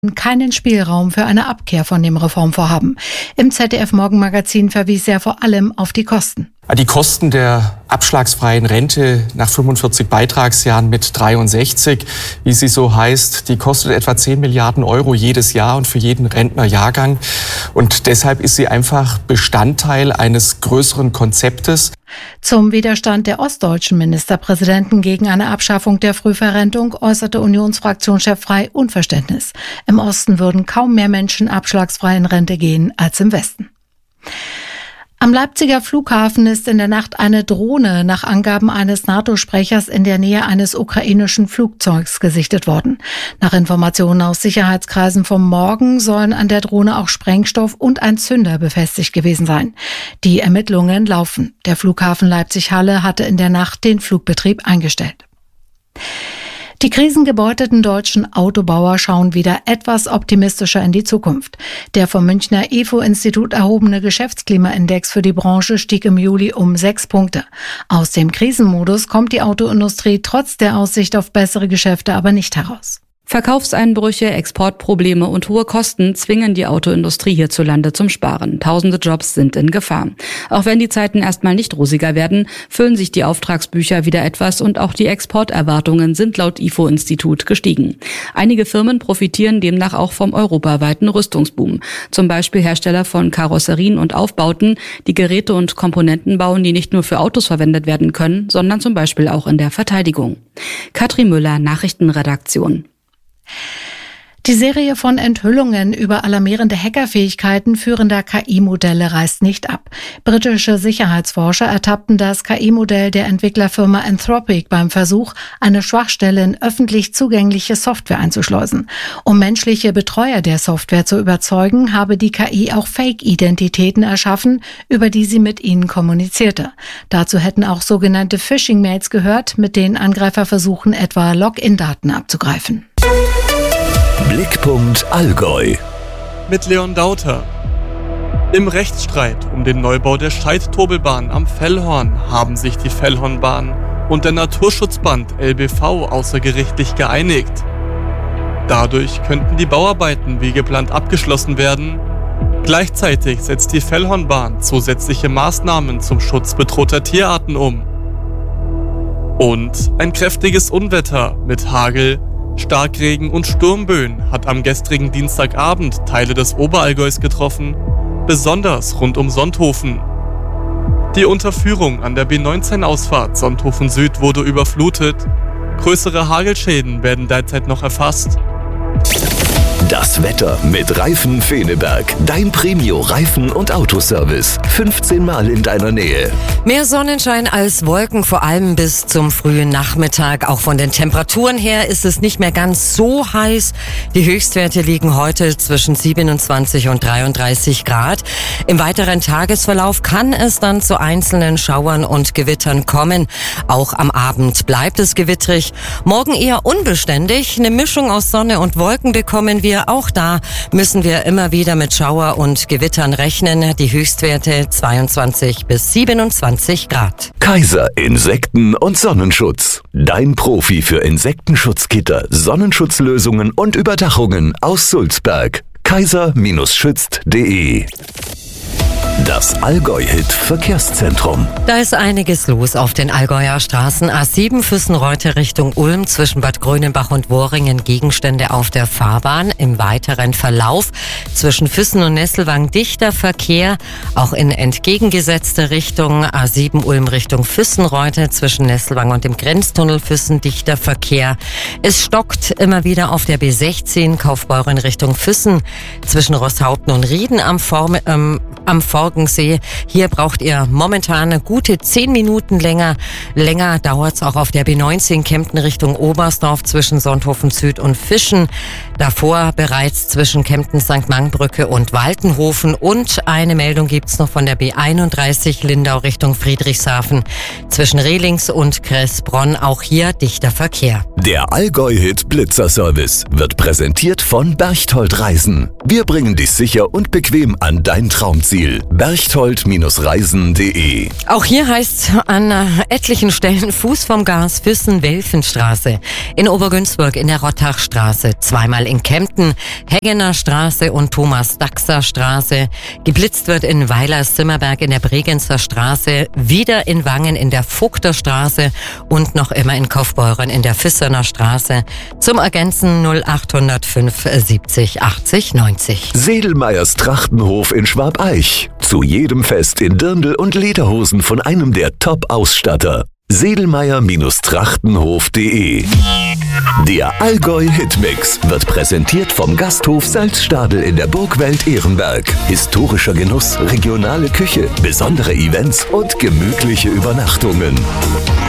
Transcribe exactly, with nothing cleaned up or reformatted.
keinen Spielraum für eine Abkehr von dem Reformvorhaben. Im Z D F-Morgenmagazin verwies er vor allem auf die Kosten. Die Kosten der abschlagsfreien Rente nach fünfundvierzig Beitragsjahren mit dreiundsechzig, wie sie so heißt, die kostet etwa zehn Milliarden Euro jedes Jahr und für jeden Rentnerjahrgang. Und deshalb ist sie einfach Bestandteil eines größeren Konzeptes. Zum Widerstand der ostdeutschen Ministerpräsidenten gegen eine Abschaffung der Frühverrentung äußerte Unionsfraktionschef Frey Unverständnis. Im Osten würden kaum mehr Menschen abschlagsfrei in Rente gehen als im Westen. Am Leipziger Flughafen ist in der Nacht eine Drohne nach Angaben eines NATO-Sprechers in der Nähe eines ukrainischen Flugzeugs gesichtet worden. Nach Informationen aus Sicherheitskreisen vom Morgen sollen an der Drohne auch Sprengstoff und ein Zünder befestigt gewesen sein. Die Ermittlungen laufen. Der Flughafen Leipzig-Halle hatte in der Nacht den Flugbetrieb eingestellt. Die krisengebeutelten deutschen Autobauer schauen wieder etwas optimistischer in die Zukunft. Der vom Münchner I F O-Institut erhobene Geschäftsklimaindex für die Branche stieg im Juli um sechs Punkte. Aus dem Krisenmodus kommt die Autoindustrie trotz der Aussicht auf bessere Geschäfte aber nicht heraus. Verkaufseinbrüche, Exportprobleme und hohe Kosten zwingen die Autoindustrie hierzulande zum Sparen. Tausende Jobs sind in Gefahr. Auch wenn die Zeiten erstmal nicht rosiger werden, füllen sich die Auftragsbücher wieder etwas und auch die Exporterwartungen sind laut I F O-Institut gestiegen. Einige Firmen profitieren demnach auch vom europaweiten Rüstungsboom. Zum Beispiel Hersteller von Karosserien und Aufbauten, die Geräte und Komponenten bauen, die nicht nur für Autos verwendet werden können, sondern zum Beispiel auch in der Verteidigung. Katrin Müller, Nachrichtenredaktion. Die Serie von Enthüllungen über alarmierende Hackerfähigkeiten führender K I-Modelle reißt nicht ab. Britische Sicherheitsforscher ertappten das K I-Modell der Entwicklerfirma Anthropic beim Versuch, eine Schwachstelle in öffentlich zugängliche Software einzuschleusen. Um menschliche Betreuer der Software zu überzeugen, habe die K I auch Fake-Identitäten erschaffen, über die sie mit ihnen kommunizierte. Dazu hätten auch sogenannte Phishing-Mails gehört, mit denen Angreifer versuchen, etwa Login-Daten abzugreifen. Blickpunkt Allgäu mit Leon Dauter. Im Rechtsstreit um den Neubau der Scheidt-Tobelbahn am Fellhorn haben sich die Fellhornbahn und der Naturschutzband L B V außergerichtlich geeinigt. Dadurch könnten die Bauarbeiten wie geplant abgeschlossen werden. Gleichzeitig setzt die Fellhornbahn zusätzliche Maßnahmen zum Schutz bedrohter Tierarten um. Und ein kräftiges Unwetter mit Hagel, Starkregen und Sturmböen hat am gestrigen Dienstagabend Teile des Oberallgäus getroffen, besonders rund um Sonthofen. Die Unterführung an der B neunzehn Ausfahrt Sonthofen Süd wurde überflutet. Größere Hagelschäden werden derzeit noch erfasst. Das Wetter mit Reifen Feneberg. Dein Premio-Reifen- und Autoservice. fünfzehn Mal in deiner Nähe. Mehr Sonnenschein als Wolken, vor allem bis zum frühen Nachmittag. Auch von den Temperaturen her ist es nicht mehr ganz so heiß. Die Höchstwerte liegen heute zwischen siebenundzwanzig und dreiunddreißig Grad. Im weiteren Tagesverlauf kann es dann zu einzelnen Schauern und Gewittern kommen. Auch am Abend bleibt es gewittrig. Morgen eher unbeständig. Eine Mischung aus Sonne und Wolken bekommen wir. Auch da müssen wir immer wieder mit Schauer und Gewittern rechnen. Die Höchstwerte zweiundzwanzig bis siebenundzwanzig Grad. Kaiser Insekten- und Sonnenschutz. Dein Profi für Insektenschutzgitter, Sonnenschutzlösungen und Überdachungen aus Sulzberg. kaiser schützt punkt de. Das Allgäu-Hit-Verkehrszentrum. Da ist einiges los auf den Allgäuer Straßen. A sieben Füssen-Reute Richtung Ulm zwischen Bad Grönenbach und Worringen Gegenstände auf der Fahrbahn. Im weiteren Verlauf zwischen Füssen und Nesselwang dichter Verkehr. Auch in entgegengesetzte Richtung A sieben Ulm Richtung Füssen-Reute zwischen Nesselwang und dem Grenztunnel Füssen dichter Verkehr. Es stockt immer wieder auf der B sechzehn Kaufbeuren Richtung Füssen zwischen Rosshaupten und Rieden am, Form, ähm, am Forgensee. Hier braucht ihr momentan eine gute zehn Minuten länger. Länger dauert es auch auf der B neunzehn Kempten Richtung Oberstdorf zwischen Sonthofen Süd und Fischen. Davor bereits zwischen Kempten Sankt Mangbrücke und Waltenhofen. Und eine Meldung gibt's noch von der B einunddreißig Lindau Richtung Friedrichshafen zwischen Rehlings und Kressbronn. Auch hier dichter Verkehr. Der Allgäu-Hit Blitzer-Service wird präsentiert von Berchtold Reisen. Wir bringen dich sicher und bequem an dein Traumziel. berchtold Reisen punkt de. Auch hier heißt an etlichen Stellen Fuß vom Gas Füssen-Welfenstraße. In Obergünzburg in der Rottachstraße zweimal in Kempten, Heggener Straße und Thomas-Daxer-Straße. Geblitzt wird in Weiler-Simmerberg in der Bregenzer Straße, wieder in Wangen in der Vogter Straße und noch immer in Kaufbeuren in der Visserner Straße. Zum Ergänzen null acht null fünf siebzig achtzig neunzig. Sedelmeyers Trachtenhof in Schwabeich. Zu jedem Fest in Dirndl und Lederhosen von einem der Top-Ausstatter. sedelmeyer Trachtenhof punkt de. Der Allgäu Hitmix wird präsentiert vom Gasthof Salzstadel in der Burgwelt Ehrenberg. Historischer Genuss, regionale Küche, besondere Events und gemütliche Übernachtungen.